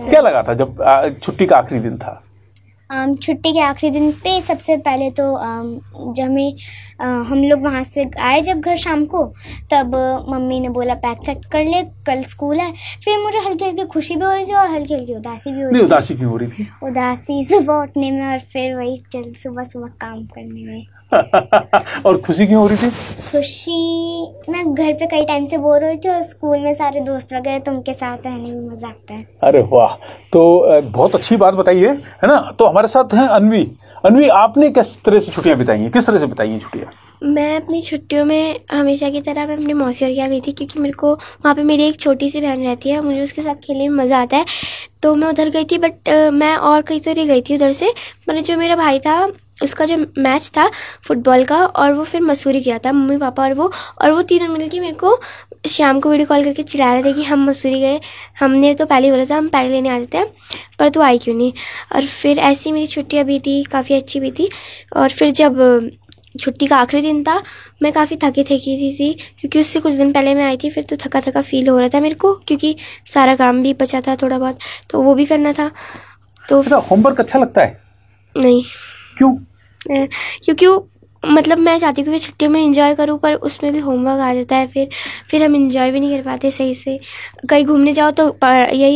क्या लगा था जब छुट्टी का आखिरी दिन था? छुट्टी के आखिरी दिन पे सबसे पहले तो जब हम लोग वहाँ से आए जब घर शाम को, तब मम्मी ने बोला पैक सेट कर ले, कल स्कूल है। फिर मुझे हल्की हल्की खुशी भी हो रही थी और हल्की हल्की उदासी भी हो रही थी। उदासी क्यों हो रही थी? उदासी सुबह उठने में और फिर वही चल सुबह सुबह काम करने में। और खुशी क्यों हो रही थी? खुशी, मैं घर पे कई टाइम से बोर हो रही थी और स्कूल में सारे दोस्त वगैरह, तो उनके साथ रहने में मजा आता है। अरे वाह, तो बहुत अच्छी बात बताइए, है ना। तो हमारे साथ हैं अनवी। अनवी, आपने किस तरह से छुट्टियां बिताई हैं, किस तरह से बिताई हैं छुट्टियां? मैं अपनी छुट्टियों में हमेशा की तरह मैं अपनी मौसी और यहाँ गई थी, क्योंकि मेरे को वहाँ पे मेरी एक छोटी सी बहन रहती है, मुझे उसके साथ खेलने में मज़ा आता है, तो मैं उधर गई थी। बट मैं और कहीं तो नहीं गई थी उधर से। मैंने जो मेरा भाई था उसका जो मैच था फुटबॉल का, और वो फिर मसूरी गया था, मम्मी पापा और वो तीनों मिलकर मेरे को शाम को वीडियो कॉल करके चिढ़ा रहे थे कि हम मसूरी गए, हमने तो पहले ही बोला था हम पैक लेने आ जाते हैं, पर तू आई क्यों नहीं। और फिर ऐसी मेरी छुट्टियाँ भी थी, काफ़ी अच्छी भी थी। और फिर जब छुट्टी का आखिरी दिन था, मैं काफ़ी थकी थी क्योंकि उससे कुछ दिन पहले मैं आई थी। फिर तो थका थका फील हो रहा था मेरे को, क्योंकि सारा काम भी बचा था थोड़ा बहुत, तो वो भी करना था। तो होमवर्क अच्छा लगता है? नहीं। क्यों? क्योंकि मतलब मैं चाहती हूँ कि छुट्टियों में एंजॉय करूँ, पर उसमें भी होमवर्क आ जाता है, फिर हम एंजॉय भी नहीं कर पाते सही से। कहीं घूमने जाओ तो यही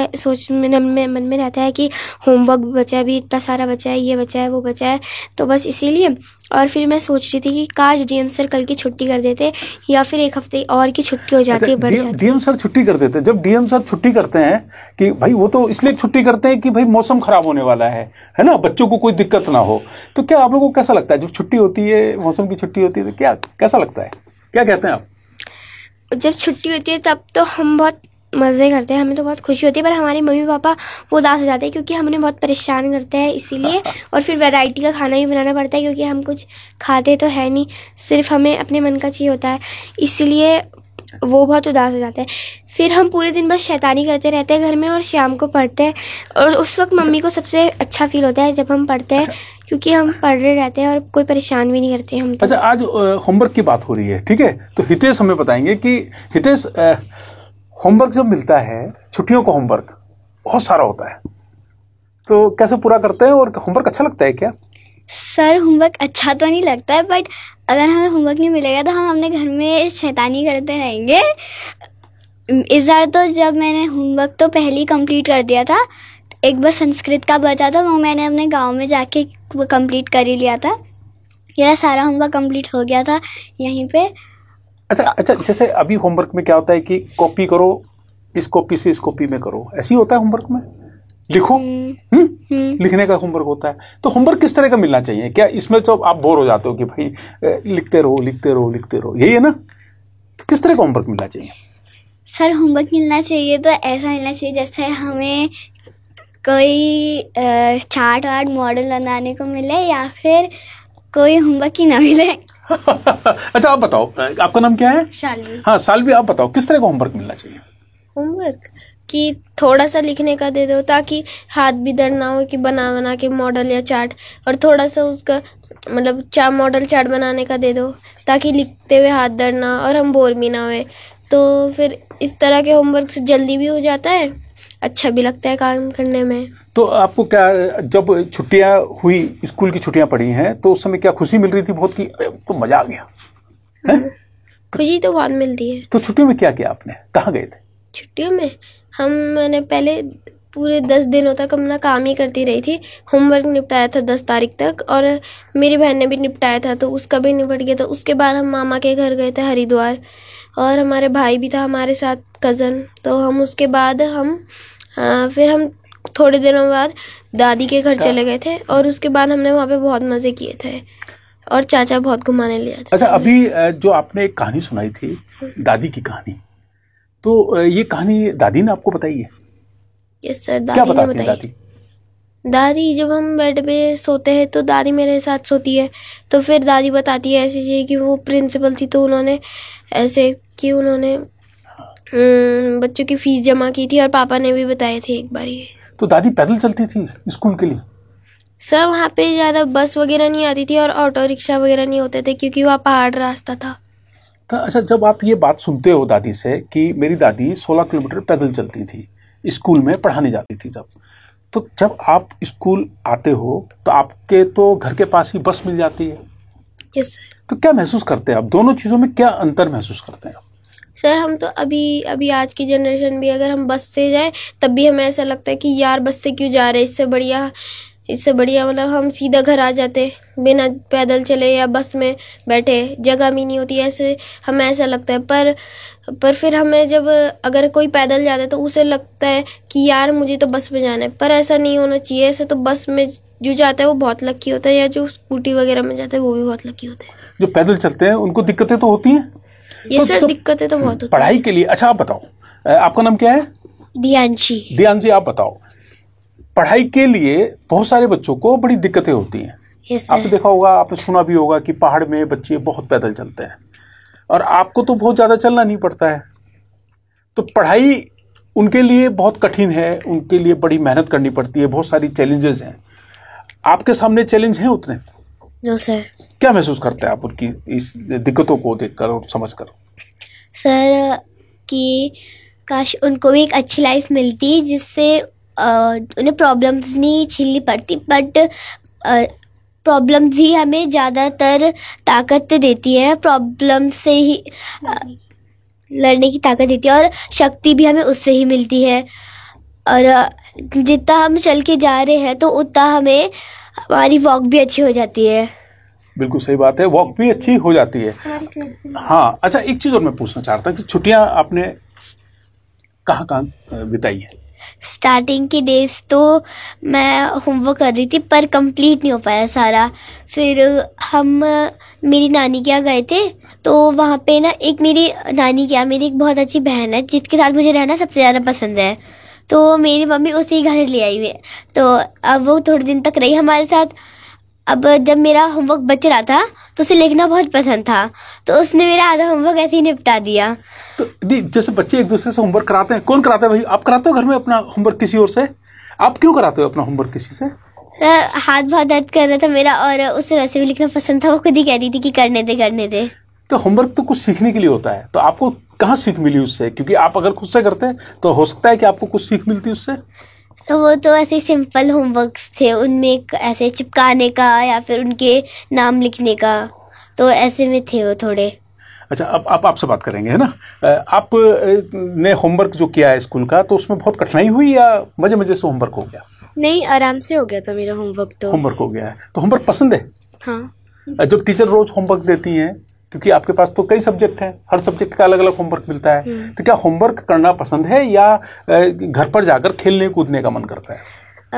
मन में रहता है कि होमवर्क बचा है, अभी इतना सारा बचा है, ये बचा है, वो बचा है, तो बस इसीलिए। और फिर मैं सोच रही थी कि काश डीएम सर कल की छुट्टी कर देते, या फिर एक हफ्ते और की छुट्टी हो जाती है, बढ़ जाती। डीएम सर छुट्टी कर देते? जब डीएम सर छुट्टी करते हैं कि भाई, वो तो इसलिए छुट्टी करते हैं कि भाई मौसम खराब होने वाला है ना, बच्चों को कोई दिक्कत ना हो, तो क्या आप लोगों को कैसा लगता है जब छुट्टी होती है, मौसम की छुट्टी होती है, तो कैसा लगता है, क्या कहते हैं आप? जब छुट्टी होती है तब तो हम बहुत मज़े करते हैं, हमें तो बहुत खुशी होती है, पर हमारे मम्मी पापा वो उदास हो जाते हैं क्योंकि हमें बहुत परेशान करते हैं इसीलिए। और फिर वैरायटी का खाना भी बनाना पड़ता है, क्योंकि हम कुछ खाते तो है नहीं, सिर्फ हमें अपने मन का चाहिए होता है, इसलिए वो बहुत उदास हो जाते हैं। फिर हम पूरे दिन बस शैतानी करते रहते हैं घर में और शाम को पढ़ते हैं, और उस वक्त मम्मी को सबसे अच्छा फील होता है जब हम पढ़ते हैं, क्योंकि हम पढ़ रहे रहते हैं और कोई परेशान भी नहीं करते हम तो। अच्छा, आज होमवर्क की बात हो रही है, ठीक है, तो हितेश हमें बताएंगे कि हितेश, होमवर्क जब मिलता है, छुट्टियों का होमवर्क बहुत सारा होता है, तो कैसे पूरा करते हैं और होमवर्क अच्छा लगता है क्या? सर, होमवर्क अच्छा तो नहीं लगता है, बट अगर हमें होमवर्क नहीं मिलेगा तो हम अपने घर में शैतानी करते रहेंगे। इस बार तो जब मैंने होमवर्क तो पहले ही कंप्लीट कर दिया था, एक बस संस्कृत का बचा था, वो मैंने अपने गांव में जाके वो कंप्लीट कर ही लिया था। मेरा सारा होमवर्क कंप्लीट हो गया था यहीं पे। अच्छा, जैसे अभी होमवर्क में क्या होता है कि कॉपी करो, इस कॉपी से इस कॉपी में करो, ऐसे ही होता है होमवर्क में, लिखो। लिखने का होमवर्क होता है, तो होमवर्क किस तरह का मिलना चाहिए? क्या इसमें तो आप बोर हो जाते हो कि भाई लिखते रहो, यही है ना? तो किस तरह का होमवर्क मिलना चाहिए? सर, होमवर्क मिलना चाहिए तो ऐसा मिलना चाहिए जैसे हमें कोई चार्ट वार्ट मॉडल बनाने को मिले, या फिर कोई होमवर्क ही ना मिले। अच्छा, आप बताओ, आपका नाम क्या है? शालवी। हाँ शालवी, आप बताओ किस तरह का होमवर्क मिलना चाहिए? होमवर्क कि थोड़ा सा लिखने का दे दो, ताकि हाथ भी दर्द ना हो कि बना के मॉडल या चार्ट, और थोड़ा सा उसका मतलब मॉडल चार्ट बनाने का दे दो, ताकि लिखते हुए हाथ दर्द ना और हम बोर भी ना हुए। तो फिर इस तरह के होमवर्क से जल्दी भी हो जाता है, अच्छा भी लगता है काम करने में। तो आपको क्या, जब छुट्टियां हुई, स्कूल की छुट्टियां पड़ी हैं, तो उस समय क्या खुशी मिल रही थी बहुत कि तो मजा आ गया? खुशी तो बहुत मिलती है। तो छुट्टियों में क्या किया आपने, कहाँ गए थे? छुट्टियों में मैंने पहले पूरे 10 दिनों तक अपना काम ही करती रही थी। होमवर्क निपटाया था 10 तारीख तक, और मेरी बहन ने भी निपटाया था, तो उसका भी निपट गया था। उसके बाद हम मामा के घर गए थे हरिद्वार, और हमारे भाई भी था हमारे साथ, कज़न। तो हम उसके बाद फिर हम थोड़े दिनों बाद दादी के घर चले गए थे, और उसके बाद हमने वहाँ पे बहुत मज़े किए थे, और चाचा बहुत घुमाने ले जाते थे। अच्छा, अभी जो आपने एक कहानी सुनाई थी, दादी की कहानी, तो ये कहानी दादी ने आपको बताई है? यस सर, दादी ने बताई। दादी, जब हम बेड पे सोते हैं तो दादी मेरे साथ सोती है, तो फिर दादी बताती है ऐसी चीज़ कि वो प्रिंसिपल थी, तो उन्होंने ऐसे कि उन्होंने बच्चों की फीस जमा की थी, और पापा ने भी बताए थे एक बार ये। तो दादी पैदल चलती थी स्कूल के लिए? सर, वहाँ पे ज़्यादा बस वगैरह नहीं आती थी और ऑटो रिक्शा वगैरह नहीं होते थे, क्योंकि वहाँ पहाड़ रास्ता था। तो अच्छा, जब आप ये बात सुनते हो दादी से कि मेरी दादी 16 किलोमीटर पैदल चलती थी, स्कूल में पढ़ाने जाती थी जब, तो जब आप स्कूल आते हो तो आपके तो घर के पास ही बस मिल जाती है। Yes sir. तो क्या महसूस करते हैं आप, दोनों चीज़ों में क्या अंतर महसूस करते हैं आप? सर हम तो अभी आज की जनरेशन भी अगर हम बस से जाए तब भी हमें ऐसा लगता है कि यार बस से क्यों जा रहे, इससे बढ़िया मतलब हम सीधा घर आ जाते बिना पैदल चले या बस में बैठे, जगह भी नहीं होती, ऐसे हमें ऐसा लगता है। पर फिर हमें जब अगर कोई पैदल जाता है तो उसे लगता है कि यार मुझे तो बस में जाना है, पर ऐसा नहीं होना चाहिए। ऐसे तो बस में जो जाता है वो बहुत लकी होता है, या जो स्कूटी वगैरह में जाता है वो भी बहुत लकी होता है। जो पैदल चलते हैं उनको दिक्कतें तो होती हैं? ये सर दिक्कतें तो बहुत होती हैं पढ़ाई के लिए। अच्छा आप बताओ, आपका नाम क्या है? दियांशी। दियांशी, आप बताओ, पढ़ाई के लिए बहुत सारे बच्चों को बड़ी दिक्कतें होती हैं। यस आपने देखा होगा, आपने सुना भी होगा कि पहाड़ में बच्चे बहुत पैदल चलते हैं, और आपको तो बहुत ज़्यादा चलना नहीं पड़ता है। तो पढ़ाई उनके लिए बहुत कठिन है, उनके लिए बड़ी मेहनत करनी पड़ती है, बहुत सारी चैलेंजेस हैं। आपके सामने चैलेंज हैं उतने? No sir. क्या महसूस करते हैं आप उनकी इस दिक्कतों को देखकर और समझकर? सर कि काश उनको भी एक अच्छी लाइफ मिलती जिससे उन्हें प्रॉब्लम्स नहीं झेलनी पड़ती, बट प्रॉब्लम्स ही हमें ज़्यादातर ताकत देती है, प्रॉब्लम से ही लड़ने की ताकत देती है, और शक्ति भी हमें उससे ही मिलती है। और जितना हम चल के जा रहे हैं तो उतना हमें हमारी वॉक भी अच्छी हो जाती है। बिल्कुल सही बात है, वॉक भी अच्छी हो जाती है। हाँ, अच्छा एक चीज़ और मैं पूछना चाहता हूँ कि छुट्टियाँ आपने कहाँ बिताई है? स्टार्टिंग के डेज तो मैं होमवर्क कर रही थी पर कंप्लीट नहीं हो पाया सारा। फिर हम मेरी नानी के यहाँ गए थे, तो वहाँ पे ना एक मेरी नानी के यहाँ मेरी एक बहुत अच्छी बहन है जिसके साथ मुझे रहना सबसे ज़्यादा पसंद है, तो मेरी मम्मी उसी घर ले आई हुई है। तो अब वो थोड़े दिन तक रही हमारे साथ। अब जब मेरा होमवर्क बच रहा था तो उसे लिखना बहुत पसंद था, तो उसने मेरा आधा होमवर्क ऐसे ही निपटा दिया। तो जैसे बच्चे एक दूसरे से होमवर्क कराते हैं, कौन कराता है भाई? आप कराते हो घर में अपना होमवर्क किसी और से? आप क्यों कराते हो अपना होमवर्क किसी से? सर हाथ बहुत दर्द कर रहा था मेरा, और उसे वैसे भी लिखना पसंद था, वो खुद ही कह रही थी कि करने दे। तो होमवर्क तो कुछ सीखने के लिए होता है, तो आपको कहाँ सीख मिली उससे? क्योंकि आप अगर खुद से करते हैं तो हो सकता है कि आपको कुछ सीख मिलती उससे। तो वो तो ऐसे सिंपल होमवर्क्स थे, उनमें ऐसे चिपकाने का या फिर उनके नाम लिखने का, तो ऐसे में थे वो थोड़े। अच्छा, अब आपसे बात करेंगे, है ना? आप ने होमवर्क जो किया है स्कूल का, तो उसमें बहुत कठिनाई हुई या मजे मजे से होमवर्क हो गया? नहीं, आराम से हो गया था मेरा होमवर्क। तो होमवर्क हो गया है तो होमवर्क पसंद है? हाँ। जब टीचर रोज होमवर्क देती हैं, क्योंकि आपके पास तो कई सब्जेक्ट हैं, हर सब्जेक्ट का अलग अलग होमवर्क मिलता है, तो क्या होमवर्क करना पसंद है या घर पर जाकर खेलने कूदने का मन करता है?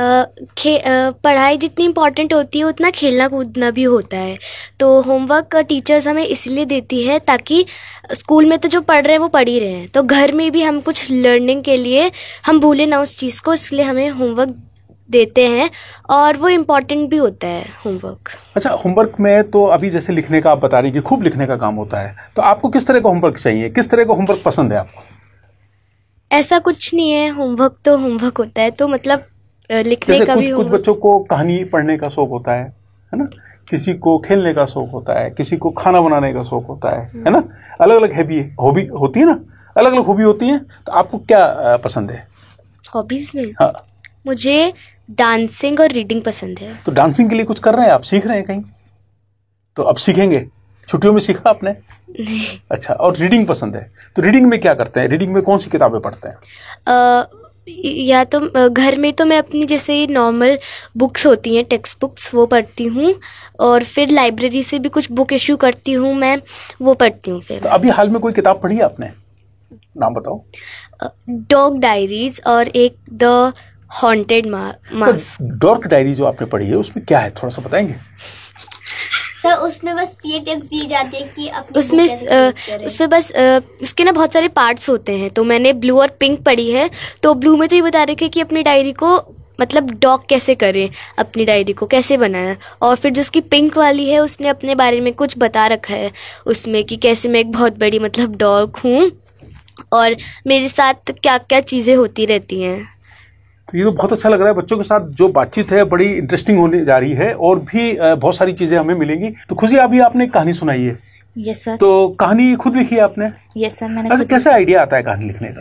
पढ़ाई जितनी इम्पोर्टेंट होती है उतना खेलना कूदना भी होता है। तो होमवर्क टीचर्स हमें इसलिए देती है ताकि स्कूल में तो जो पढ़ रहे हैं वो पढ़ ही रहे हैं, तो घर में भी हम कुछ लर्निंग के लिए हम भूले ना उस चीज़ को, इसलिए हमें होमवर्क देते हैं, और वो इम्पोर्टेंट भी होता है होमवर्क। अच्छा, होमवर्क में तो अभी जैसे लिखने का आप बता रही कि खूब लिखने का काम होता है, तो आपको किस तरह का होमवर्क चाहिए, किस तरह का होमवर्क पसंद है आपको? ऐसा कुछ नहीं है, होमवर्क तो होमवर्क होता है, तो मतलब लिखने का भी कुछ बच्चों को कहानी पढ़ने का शौक होता है ना? किसी को खेलने का शौक होता है, किसी को खाना बनाने का शौक होता है ना? अलग अलग हॉबी होती है ना, अलग अलग हॉबी होती है। तो आपको क्या पसंद है हॉबीज में? हाँ, मुझे डांसिंग और रीडिंग पसंद है। तो डांसिंग के लिए कुछ कर रहे हैं आप, सीख रहे हैं कहीं? तो अब सीखेंगे, छुट्टियों में सीखा आपने? नहीं। अच्छा, और रीडिंग पसंद है, तो रीडिंग में क्या करते हैं? रीडिंग में कौन सी किताबें पढ़ते हैं? या तो घर में तो मैं अपनी जैसे नॉर्मल बुक्स होती हैं, टेक्स्ट बुक्स, वो पढ़ती हूँ, और फिर लाइब्रेरी से भी कुछ बुक इशू करती हूँ मैं, वो पढ़ती हूँ। फिर तो अभी हाल में कोई किताब पढ़ी है आपने? नाम बताओ। डॉग डायरीज और एक the haunted mask. Dog diary जो आपने पढ़ी है उसमें क्या है, थोड़ा सा बताएंगे? सर उसमें बस ये टिप्स दी जाती है कि उसमें बस उसके ना बहुत सारे पार्ट्स होते हैं, तो मैंने ब्लू और पिंक पढ़ी है। तो ब्लू में तो ये बता रखे कि अपनी डायरी को मतलब डॉग कैसे करें, अपनी डायरी को कैसे बनाएं, और फिर जो उसकी पिंक वाली है उसने अपने बारे में कुछ बता रखा है उसमें कि कैसे मैं एक बहुत बड़ी मतलब डॉग हूँ और मेरे साथ क्या क्या चीज़ें होती रहती हैं। तो ये तो बहुत अच्छा लग रहा है, बच्चों के साथ जो बातचीत है बड़ी इंटरेस्टिंग होने जा रही है, और भी बहुत सारी चीजें हमें मिलेंगी। तो खुशी, अभी आपने कहानी सुनाई है? Yes sir. तो कहानी खुद लिखी है आपने? यस सर, मैंने अच्छा, कैसे आइडिया आता है कहानी लिखने का?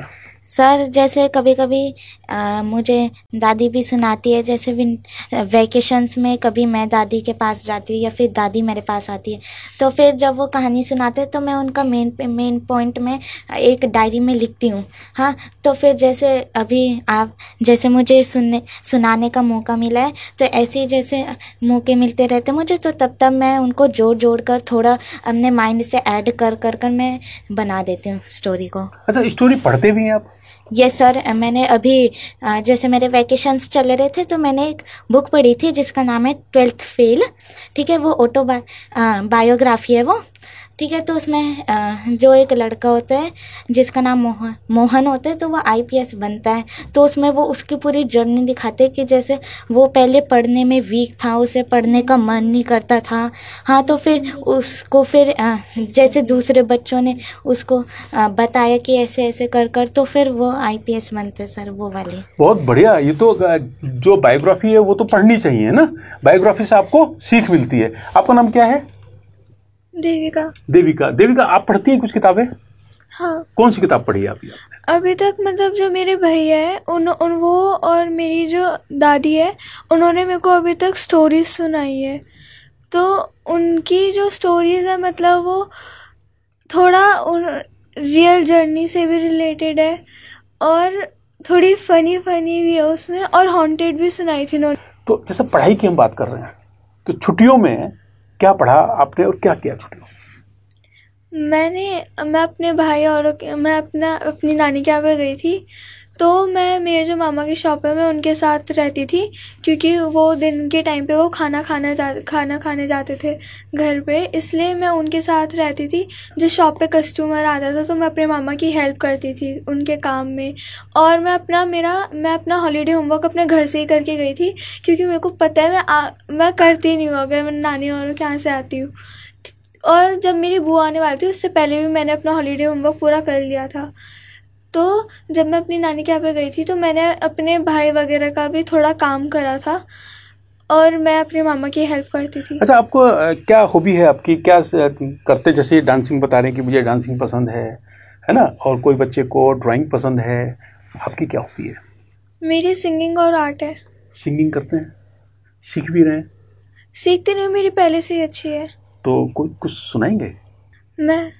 सर जैसे कभी कभी मुझे दादी भी सुनाती है, जैसे वैकेशंस में कभी मैं दादी के पास जाती हूँ या फिर दादी मेरे पास आती है, तो फिर जब वो कहानी सुनाते हैं तो मैं उनका मेन पॉइंट में एक डायरी में लिखती हूँ। हाँ, तो फिर जैसे अभी आप जैसे मुझे सुनाने का मौका मिला है, तो ऐसे ही जैसे मौके मिलते रहते मुझे, तो तब मैं उनको जोड़ कर थोड़ा अपने माइंड से ऐड कर मैं बना देती हूँ स्टोरी को। अच्छा, स्टोरी पढ़ते भी हैं आप? यस सर, मैंने अभी जैसे मेरे वैकेशंस चल रहे थे तो मैंने एक बुक पढ़ी थी जिसका नाम है 12th फेल। ठीक है, वो बायोग्राफी है वो। ठीक है, तो उसमें जो एक लड़का होता है जिसका नाम मोहन होता है, तो वो IPS बनता है। तो उसमें वो उसकी पूरी जर्नी दिखाते हैं कि जैसे वो पहले पढ़ने में वीक था, उसे पढ़ने का मन नहीं करता था। हाँ, तो फिर उसको फिर जैसे दूसरे बच्चों ने उसको बताया कि ऐसे ऐसे कर तो फिर वो IPS बनते सर, वो वाले। बहुत बढ़िया। ये तो जो बायोग्राफी है वो तो पढ़नी चाहिए ना, बायोग्राफी से आपको सीख मिलती है। आपका नाम क्या है? देविका। देविका, आप पढ़ती हैं कुछ किताबें? हाँ। कौन सी किताब पढ़ी है आपने? अभी तक मतलब जो मेरे भैया है उन वो और मेरी जो दादी है उन्होंने मेरे को अभी तक स्टोरीज सुनाई है। तो उनकी जो स्टोरीज है मतलब वो थोड़ा उन रियल जर्नी से भी रिलेटेड है और थोड़ी फनी भी है उसमें, और हॉन्टेड भी सुनाई थी उन्होंने। तो जैसे पढ़ाई की हम बात कर रहे हैं, तो छुट्टियों में क्या पढ़ा आपने और क्या किया छुट्टियों? मैं अपने भाई और मैं अपनी नानी के यहाँ पे गई थी। तो मैं मेरे जो मामा की शॉप है मैं उनके साथ रहती थी, क्योंकि वो दिन के टाइम पे वो खाना खाने जाते थे घर पे, इसलिए मैं उनके साथ रहती थी। जिस शॉप पे कस्टमर आता था तो मैं अपने मामा की हेल्प करती थी उनके काम में। और मैं अपना हॉलीडे होमवर्क अपने घर से ही करके गई थी, क्योंकि मेरे को पता है मैं करती नहीं हूँ अगर मैं नानी और के यहाँ से आती हूँ। और जब मेरी बुआ आने वाली थी उससे पहले भी मैंने अपना हॉलीडे होमवर्क पूरा कर लिया था। तो जब मैं अपनी नानी के यहाँ पे गई थी तो मैंने अपने भाई वगैरह का भी थोड़ा काम करा था और मैं अपने मामा की हेल्प करती थी। अच्छा, आपको क्या हॉबी है आपकी, क्या करते? जैसे डांसिंग बता रहे हैं कि मुझे डांसिंग पसंद है ना, और कोई बच्चे को ड्राइंग पसंद है, आपकी क्या हॉबी है? मेरी सिंगिंग और आर्ट है। सिंगिंग करते हैं? सीख भी रहे हैं? सीखती नहीं, मेरी पहले से ही अच्छी है। तो कोई कुछ सुनाएंगे? मैं